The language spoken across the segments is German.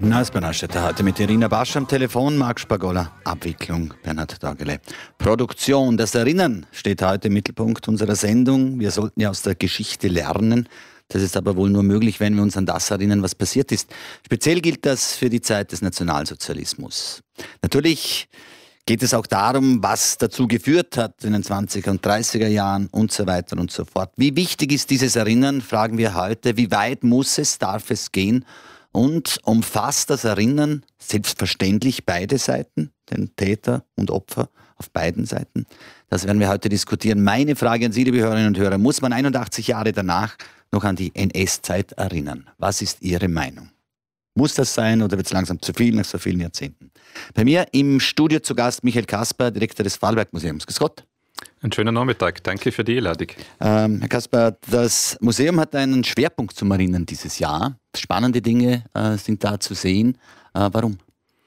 Neues Bernhardstädter heute mit Irina Basch am Telefon, Marc Spagola, Abwicklung Bernhard Dagele. Produktion, das Erinnern steht heute im Mittelpunkt unserer Sendung. Wir sollten ja aus der Geschichte lernen. Das ist aber wohl nur möglich, wenn wir uns an das erinnern, was passiert ist. Speziell gilt das für die Zeit des Nationalsozialismus. Natürlich geht es auch darum, was dazu geführt hat in den 20er und 30er Jahren und so weiter und so fort. Wie wichtig ist dieses Erinnern, fragen wir heute. Wie weit muss es, darf es gehen? Und umfasst das Erinnern selbstverständlich beide Seiten, den Täter und Opfer auf beiden Seiten? Das werden wir heute diskutieren. Meine Frage an Sie, liebe Hörerinnen und Hörer, muss man 81 Jahre danach noch an die NS-Zeit erinnern? Was ist Ihre Meinung? Muss das sein oder wird es langsam zu viel nach so vielen Jahrzehnten? Bei mir im Studio zu Gast Michael Kasper, Direktor des Vorarlberg-Museums. Grüß Gott. Einen schönen Nachmittag. Danke für die Einladung. Herr Kasper, das Museum hat einen Schwerpunkt zum Erinnern dieses Jahr. Spannende Dinge sind da zu sehen. Warum?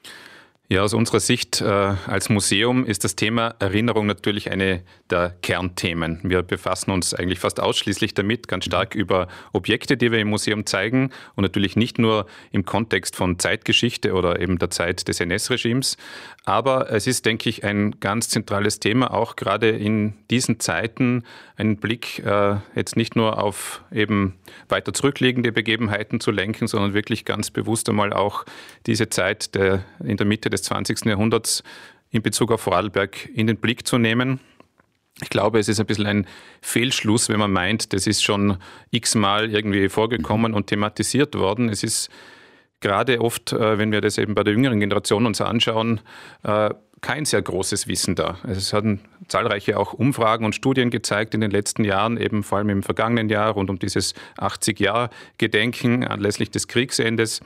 Ja, aus unserer Sicht als Museum ist das Thema Erinnerung natürlich eine der Kernthemen. Wir befassen uns eigentlich fast ausschließlich damit, ganz stark über Objekte, die wir im Museum zeigen und natürlich nicht nur im Kontext von Zeitgeschichte oder eben der Zeit des NS-Regimes. Aber es ist, denke ich, ein ganz zentrales Thema, auch gerade in diesen Zeiten einen Blick jetzt nicht nur auf eben weiter zurückliegende Begebenheiten zu lenken, sondern wirklich ganz bewusst einmal auch diese Zeit in der Mitte des 20. Jahrhunderts in Bezug auf Vorarlberg in den Blick zu nehmen. Ich glaube, es ist ein bisschen ein Fehlschluss, wenn man meint, das ist schon x-mal irgendwie vorgekommen und thematisiert worden. Es ist gerade oft, wenn wir das eben bei der jüngeren Generation uns anschauen, kein sehr großes Wissen da. Es hatten zahlreiche auch Umfragen und Studien gezeigt in den letzten Jahren, eben vor allem im vergangenen Jahr rund um dieses 80-Jahr-Gedenken anlässlich des Kriegsendes,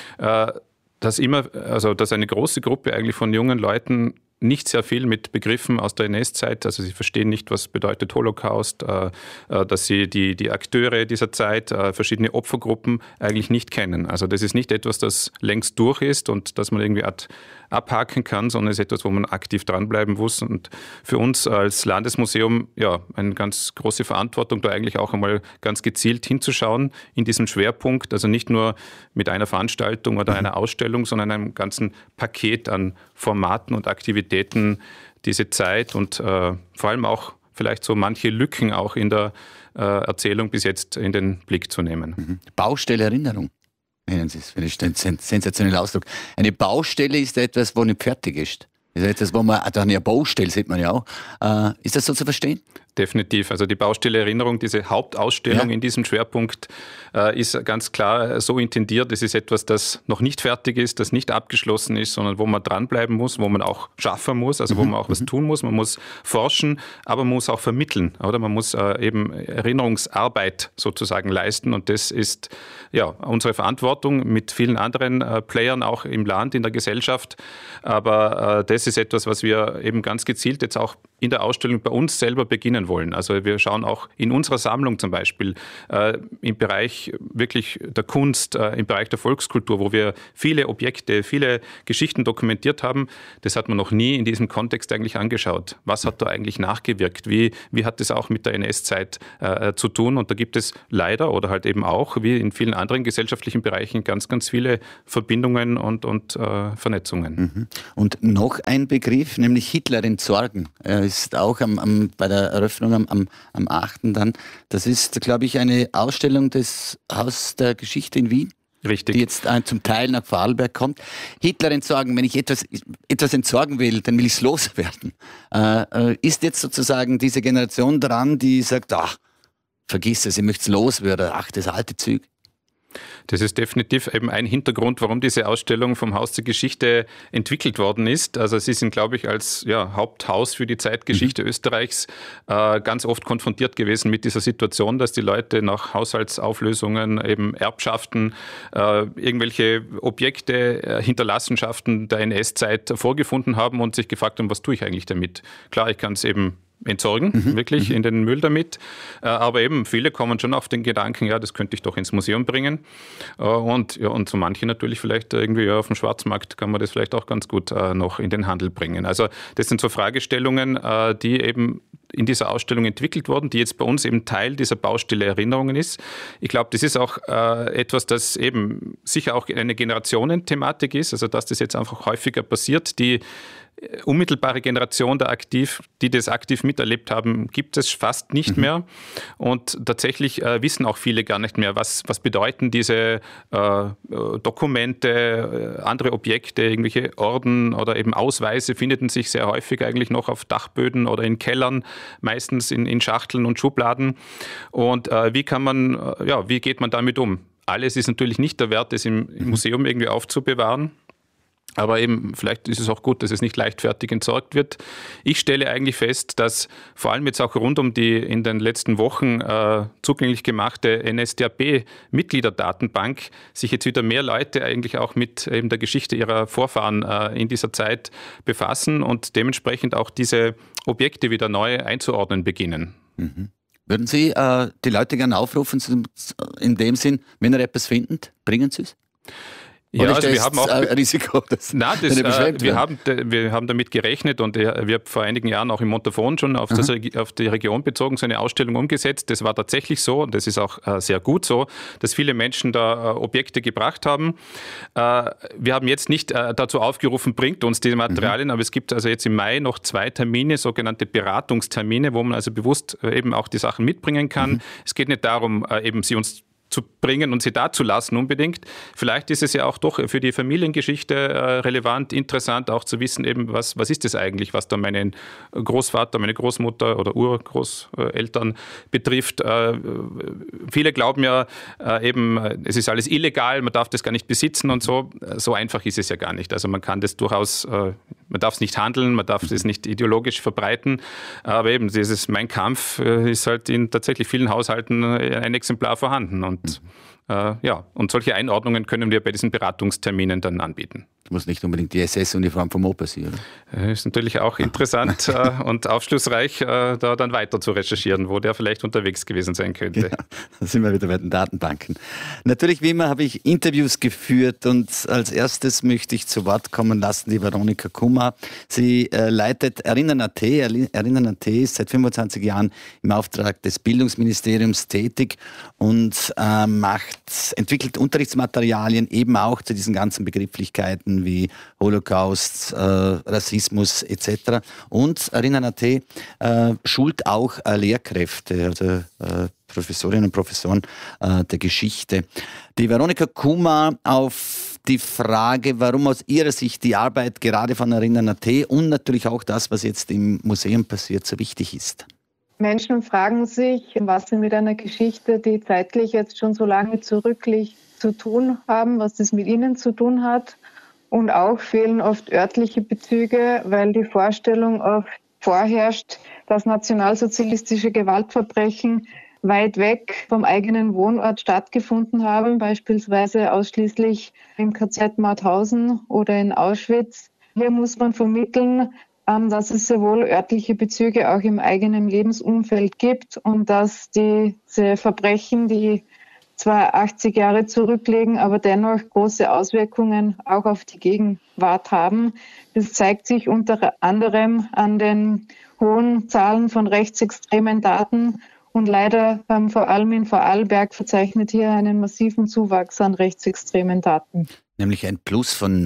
dass eine große Gruppe eigentlich von jungen Leuten nicht sehr viel mit Begriffen aus der NS-Zeit, also sie verstehen nicht, was bedeutet Holocaust, dass sie die Akteure dieser Zeit, verschiedene Opfergruppen eigentlich nicht kennen. Also das ist nicht etwas, das längst durch ist und das man irgendwie abhaken kann, sondern es ist etwas, wo man aktiv dranbleiben muss. Und für uns als Landesmuseum ja eine ganz große Verantwortung, da eigentlich auch einmal ganz gezielt hinzuschauen in diesem Schwerpunkt, also nicht nur mit einer Veranstaltung oder einer Ausstellung, sondern einem ganzen Paket an Formaten und Aktivitäten diese Zeit und vor allem auch vielleicht so manche Lücken auch in der Erzählung bis jetzt in den Blick zu nehmen. Baustelle Erinnerung. Nennen Sie es, finde ich ein sensationeller Ausdruck. Eine Baustelle ist etwas, wo nicht fertig ist. Das ist etwas, wo man, eine Baustelle sieht man ja auch. Ist das so zu verstehen? Definitiv. Also die Baustelle Erinnerung, diese Hauptausstellung in diesem Schwerpunkt ist ganz klar so intendiert. Es ist etwas, das noch nicht fertig ist, das nicht abgeschlossen ist, sondern wo man dranbleiben muss, wo man auch schaffen muss, also wo man auch was tun muss. Man muss forschen, aber man muss auch vermitteln, oder? Man muss eben Erinnerungsarbeit sozusagen leisten und das ist ja unsere Verantwortung mit vielen anderen Playern auch im Land, in der Gesellschaft. Aber das ist etwas, was wir eben ganz gezielt jetzt auch in der Ausstellung bei uns selber beginnen wollen. Also wir schauen auch in unserer Sammlung zum Beispiel im Bereich wirklich der Kunst, im Bereich der Volkskultur, wo wir viele Objekte, viele Geschichten dokumentiert haben. Das hat man noch nie in diesem Kontext eigentlich angeschaut. Was hat da eigentlich nachgewirkt? Wie hat das auch mit der NS-Zeit zu tun? Und da gibt es leider oder halt eben auch, wie in vielen anderen gesellschaftlichen Bereichen, ganz, ganz viele Verbindungen und Vernetzungen. Und noch ein Begriff, nämlich Hitler entsorgen. Ist auch bei der Eröffnung am 8. dann. Das ist, glaube ich, eine Ausstellung des Haus der Geschichte in Wien. Richtig. Die jetzt zum Teil nach Vorarlberg kommt. Hitler entsorgen, wenn ich etwas entsorgen will, dann will ich es loswerden. Ist jetzt sozusagen diese Generation dran, die sagt, vergiss es, ich möchte es loswerden, das alte Zeug? Das ist definitiv eben ein Hintergrund, warum diese Ausstellung vom Haus der Geschichte entwickelt worden ist. Also Sie sind, glaube ich, als Haupthaus für die Zeitgeschichte Österreichs ganz oft konfrontiert gewesen mit dieser Situation, dass die Leute nach Haushaltsauflösungen, eben Erbschaften, irgendwelche Objekte, Hinterlassenschaften der NS-Zeit vorgefunden haben und sich gefragt haben, was tue ich eigentlich damit? Klar, ich kann es eben entsorgen, wirklich in den Müll damit. Aber eben viele kommen schon auf den Gedanken, das könnte ich doch ins Museum bringen. Und so manche natürlich vielleicht irgendwie auf dem Schwarzmarkt kann man das vielleicht auch ganz gut noch in den Handel bringen. Also das sind so Fragestellungen, die eben in dieser Ausstellung entwickelt worden, die jetzt bei uns eben Teil dieser Baustelle Erinnerungen ist. Ich glaube, das ist auch etwas, das eben sicher auch eine Generationenthematik ist, also dass das jetzt einfach häufiger passiert. Die unmittelbare Generation, die das aktiv miterlebt haben, gibt es fast nicht mehr. Und tatsächlich wissen auch viele gar nicht mehr, was bedeuten diese Dokumente, andere Objekte, irgendwelche Orden oder eben Ausweise finden sich sehr häufig eigentlich noch auf Dachböden oder in Kellern, meistens in Schachteln und Schubladen. Und wie geht man damit um? Alles ist natürlich nicht der Wert, das im Museum irgendwie aufzubewahren. Aber eben, vielleicht ist es auch gut, dass es nicht leichtfertig entsorgt wird. Ich stelle eigentlich fest, dass vor allem jetzt auch rund um die in den letzten Wochen zugänglich gemachte NSDAP-Mitgliederdatenbank sich jetzt wieder mehr Leute eigentlich auch mit eben der Geschichte ihrer Vorfahren in dieser Zeit befassen und dementsprechend auch diese Objekte wieder neu einzuordnen beginnen. Mhm. Würden Sie die Leute gerne aufrufen, in dem Sinn, wenn ihr etwas finden, bringen Sie es? Ja, also wir haben auch ein Risiko, wir haben damit gerechnet und wir haben vor einigen Jahren auch im Montafon schon auf die Region bezogen so eine Ausstellung umgesetzt. Das war tatsächlich so und das ist auch sehr gut so, dass viele Menschen da Objekte gebracht haben. Wir haben jetzt nicht dazu aufgerufen, bringt uns diese Materialien, aber es gibt also jetzt im Mai noch 2 Termine, sogenannte Beratungstermine, wo man also bewusst eben auch die Sachen mitbringen kann. Es geht nicht darum, eben sie uns zu bringen und sie da zu lassen unbedingt. Vielleicht ist es ja auch doch für die Familiengeschichte relevant, interessant auch zu wissen, eben was ist das eigentlich, was da meinen Großvater, meine Großmutter oder Urgroßeltern betrifft. Viele glauben ja eben, es ist alles illegal, man darf das gar nicht besitzen und so. So einfach ist es ja gar nicht. Also man kann das durchaus, man darf es nicht handeln, man darf es nicht ideologisch verbreiten, aber eben dieses Mein Kampf ist halt in tatsächlich vielen Haushalten ein Exemplar vorhanden und und solche Einordnungen können wir bei diesen Beratungsterminen dann anbieten. Das muss nicht unbedingt die SS-Uniform vom Opa sein, oder? Ist natürlich auch interessant und aufschlussreich, da dann weiter zu recherchieren, wo der vielleicht unterwegs gewesen sein könnte. Ja, da sind wir wieder bei den Datenbanken. Natürlich, wie immer, habe ich Interviews geführt und als erstes möchte ich zu Wort kommen lassen die Veronika Kumar. Sie leitet Erinnern.at. Erinnern.at ist seit 25 Jahren im Auftrag des Bildungsministeriums tätig und entwickelt Unterrichtsmaterialien eben auch zu diesen ganzen Begrifflichkeiten wie Holocaust, Rassismus etc. Und Erinnern.at schult auch Lehrkräfte, also Professorinnen und Professoren der Geschichte. Die Veronika Kumar auf die Frage, warum aus ihrer Sicht die Arbeit gerade von Erinnern.at und natürlich auch das, was jetzt im Museum passiert, so wichtig ist. Menschen fragen sich, was sie mit einer Geschichte, die zeitlich jetzt schon so lange zurückliegt, zu tun haben, was das mit ihnen zu tun hat. Und auch fehlen oft örtliche Bezüge, weil die Vorstellung oft vorherrscht, dass nationalsozialistische Gewaltverbrechen weit weg vom eigenen Wohnort stattgefunden haben, beispielsweise ausschließlich im KZ Mauthausen oder in Auschwitz. Hier muss man vermitteln, dass es sehr wohl örtliche Bezüge auch im eigenen Lebensumfeld gibt und dass diese Verbrechen, die zwar 80 Jahre zurücklegen, aber dennoch große Auswirkungen auch auf die Gegenwart haben. Das zeigt sich unter anderem an den hohen Zahlen von rechtsextremen Daten und leider vor allem in Vorarlberg verzeichnet hier einen massiven Zuwachs an rechtsextremen Daten. Nämlich ein Plus von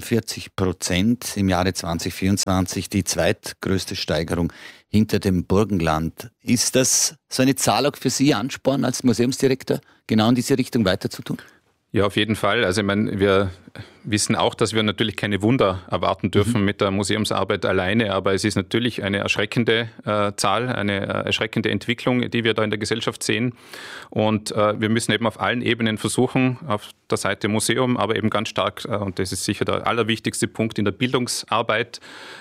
49% im Jahre 2024, die zweitgrößte Steigerung hinter dem Burgenland. Ist das so eine Zahl auch für Sie Ansporn als Museumsdirektor, genau in diese Richtung weiterzutun? Ja, auf jeden Fall. Also ich meine, wir wissen auch, dass wir natürlich keine Wunder erwarten dürfen mit der Museumsarbeit alleine, aber es ist natürlich eine erschreckende Zahl, eine erschreckende Entwicklung, die wir da in der Gesellschaft sehen. Und wir müssen eben auf allen Ebenen versuchen, auf der Seite Museum, aber eben ganz stark, und das ist sicher der allerwichtigste Punkt in der Bildungsarbeit,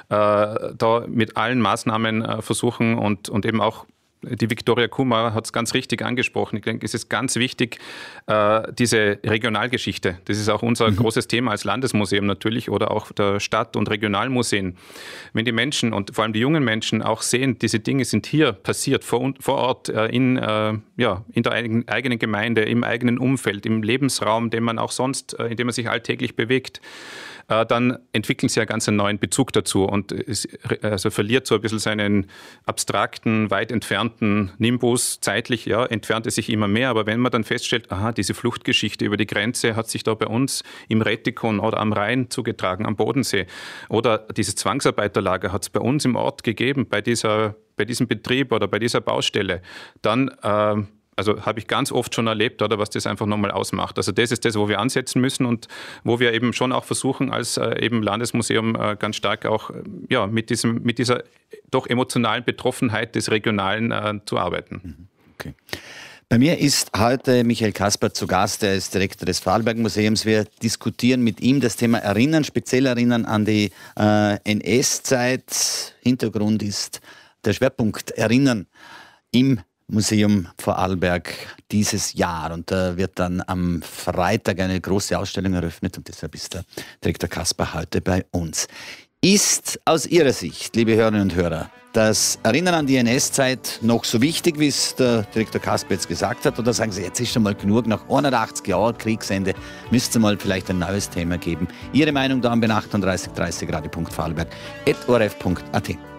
da mit allen Maßnahmen versuchen und eben auch die Viktoria Kumar hat es ganz richtig angesprochen. Ich denke, es ist ganz wichtig, diese Regionalgeschichte. Das ist auch unser großes Thema als Landesmuseum natürlich oder auch der Stadt- und Regionalmuseen. Wenn die Menschen und vor allem die jungen Menschen auch sehen, diese Dinge sind hier passiert, vor Ort, in der eigenen Gemeinde, im eigenen Umfeld, im Lebensraum, den man auch sonst, in dem man sich alltäglich bewegt, dann entwickeln sie ja ganz einen neuen Bezug dazu und es verliert so ein bisschen seinen abstrakten, weit entfernten Nimbus. Zeitlich, ja, entfernt es sich immer mehr, aber wenn man dann feststellt, aha, diese Fluchtgeschichte über die Grenze hat sich da bei uns im Rettikon oder am Rhein zugetragen, am Bodensee, oder dieses Zwangsarbeiterlager hat es bei uns im Ort gegeben, bei diesem Betrieb oder bei dieser Baustelle, dann habe ich ganz oft schon erlebt, oder was das einfach nochmal ausmacht. Also das ist das, wo wir ansetzen müssen und wo wir eben schon auch versuchen, als eben Landesmuseum ganz stark auch mit dieser doch emotionalen Betroffenheit des Regionalen zu arbeiten. Okay. Bei mir ist heute Michael Kasper zu Gast, er ist Direktor des Vorarlberg-Museums. Wir diskutieren mit ihm das Thema Erinnern, speziell Erinnern an die NS-Zeit. Hintergrund ist der Schwerpunkt Erinnern im Museum Vorarlberg dieses Jahr. Und da wird dann am Freitag eine große Ausstellung eröffnet und deshalb ist der Direktor Kasper heute bei uns. Ist aus Ihrer Sicht, liebe Hörerinnen und Hörer, das Erinnern an die NS-Zeit noch so wichtig, wie es der Direktor Kasper jetzt gesagt hat? Oder sagen Sie, jetzt ist schon mal genug, nach 81 Jahren Kriegsende müsste es mal vielleicht ein neues Thema geben? Ihre Meinung da am 38 30 radio.vorarlberg@orf.at.